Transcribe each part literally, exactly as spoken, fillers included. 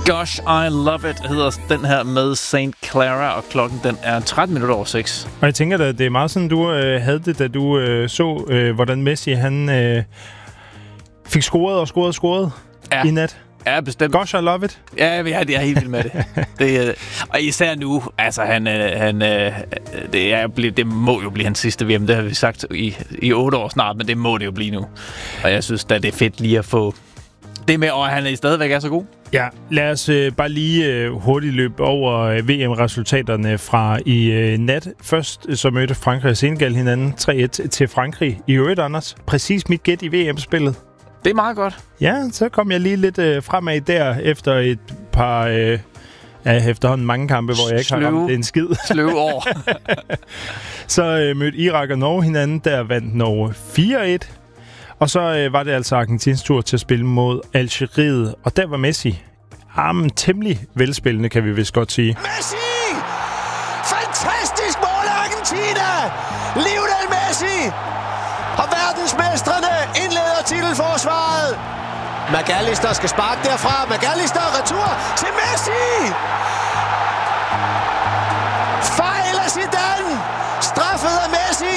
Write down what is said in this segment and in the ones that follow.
Gosh, I Love It hedder den her med Saint Clara, og klokken den er tretten minutter over seks. Og jeg tænker da, det er meget sådan, du øh, havde det, da du øh, så, øh, hvordan Messi han øh, fik scoret og scoret og scoret ja. i nat. Ja, bestemt. Gosh, I Love It. Ja, jeg er helt vild med det. det øh, og især nu, altså han, øh, han øh, det, er, det må jo blive hans sidste V M. Det har vi sagt i, i otte år snart, men det må det jo blive nu. Og jeg synes da, det er fedt lige at få det med, og han er stadigvæk er så god. Ja, lad os øh, bare lige øh, hurtigt løbe over øh, V M-resultaterne fra i øh, nat. Først øh, så mødte Frankrig og Senegal hinanden tre et til Frankrig. I øvrigt, Anders, præcis mit gæt i V M-spillet. Det er meget godt. Ja, så kom jeg lige lidt øh, fremad der, efter et par, øh, ja, efterhånden mange kampe, hvor jeg ikke Sløve. har ramt en skid. Sløve år. Så øh, mødte Irak og Norge hinanden, der vandt Norge fire et. Og så øh, var det altså Argentins tur til at spille mod Algeriet, og der var Messi armen temmelig velspillende, kan vi vist godt sige. Messi! Fantastisk mål af Argentina! Lionel Messi! Og verdensmestrene indleder titelforsvaret. McAllister skal sparke derfra. McAllister retur til Messi! Fejl af Zidane! Straffet af Messi!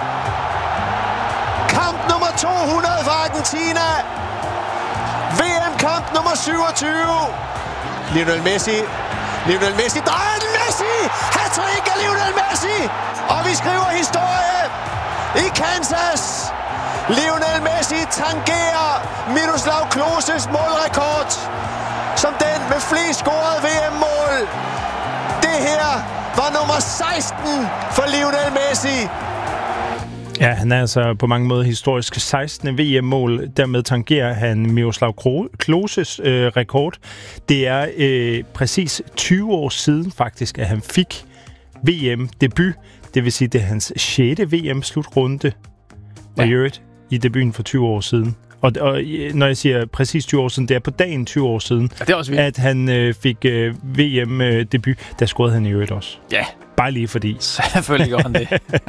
Kamp nummer to hundrede for Argentina. V M-kamp nummer syvogtyve. Lionel Messi. Lionel Messi drejer den. Messi! Hat-trick af Lionel Messi! Og vi skriver historie i Kansas. Lionel Messi tangerer Miroslav Kloses målrekord som den med flest scorede V M-mål. Det her var nummer seksten for Lionel Messi. Ja, han er altså på mange måder historisk sekstende V M-mål. Dermed tangerer han Miroslav Kloses øh, rekord. Det er øh, præcis tyve år siden faktisk, at han fik V M-debut. Det vil sige, det er hans sjette V M-slutrunde. Ja. Og i øvrigt i debuten for tyve år siden. Og, og når jeg siger præcis tyve år siden, det er på dagen tyve år siden, ja, det er også at han øh, fik øh, V M-debut. Der scorede han i øvrigt også. Ja. Bare lige fordi. Selvfølgelig gør han det.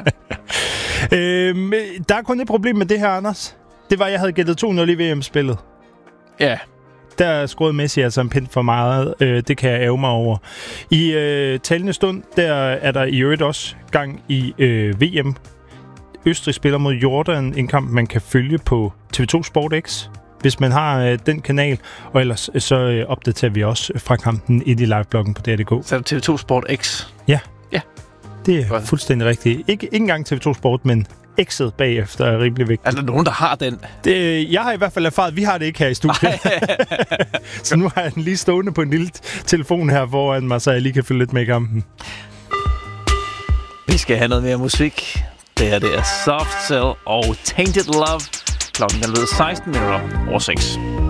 øhm, der er kun et problem med det her, Anders. Det var, at jeg havde gættet to nul i V M-spillet. Ja. Der scorede Messi altså en pind for meget. Øh, det kan jeg ære mig over. I øh, talende stund, der er der i øvrigt også gang i øh, V M. Østrig spiller mod Jordan. En kamp, man kan følge på T V to Sport X, hvis man har øh, den kanal. Og ellers så øh, opdaterer vi også fra kampen i live-bloggen på D R punktum D K. Så T V to Sport X? Ja. Ja. Det er godt. Fuldstændig rigtigt. Ikke, ikke engang T V to Sport, men X'et bagefter er rimelig vigtigt. Er der nogen, der har den? Det, jeg har i hvert fald erfaret, at vi har det ikke her i studiet. Så nu har jeg den lige stående på en lille telefon her foran mig, så jeg lige kan følge lidt med i kampen. Vi skal have noget mere musik. Det her, det er Soft Cell og Tainted Love. Klokken er blevet seksten minutter over seks.